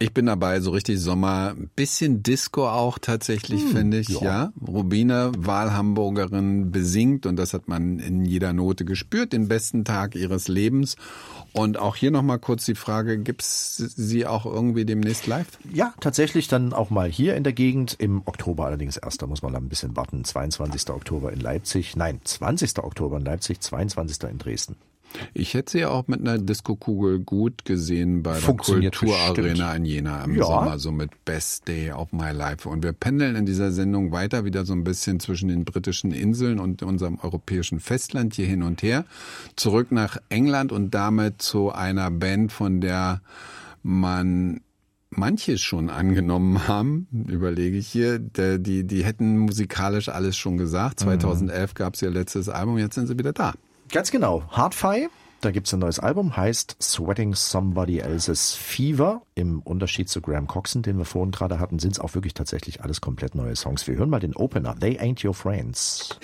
Ich bin dabei, so richtig Sommer, ein bisschen Disco auch tatsächlich, finde ich, ja. Rubine, Wahlhamburgerin, besingt und das hat man in jeder Note gespürt, den besten Tag ihres Lebens. Und auch hier nochmal kurz die Frage, gibt's sie auch irgendwie demnächst live? Ja, tatsächlich dann auch mal hier in der Gegend, im Oktober allerdings erst, da muss man ein bisschen warten, 22. Oktober in Leipzig, 20. Oktober in Leipzig, 22. in Dresden. Ich hätte sie auch mit einer Diskokugel gut gesehen bei der Kulturarena in Jena im Sommer, so mit Best Day of My Life. Und wir pendeln in dieser Sendung weiter wieder so ein bisschen zwischen den britischen Inseln und unserem europäischen Festland hier hin und her. Zurück nach England und damit zu einer Band, von der man manches schon angenommen haben, überlege ich hier, die hätten musikalisch alles schon gesagt. 2011 gab es ihr letztes Album, jetzt sind sie wieder da. Ganz genau. Hardfi, da gibt's ein neues Album, heißt Sweating Somebody Else's Fever. Im Unterschied zu Graham Coxon, den wir vorhin gerade hatten, sind's auch wirklich tatsächlich alles komplett neue Songs. Wir hören mal den Opener, They Ain't Your Friends.